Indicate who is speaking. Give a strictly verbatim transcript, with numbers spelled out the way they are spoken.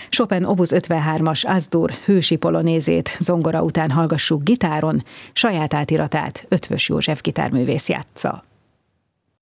Speaker 1: Chopin Opus ötvenhármas Az-dur hősi polonézét zongora után hallgassuk gitáron, saját átiratát Eötvös József gitárművész játsza.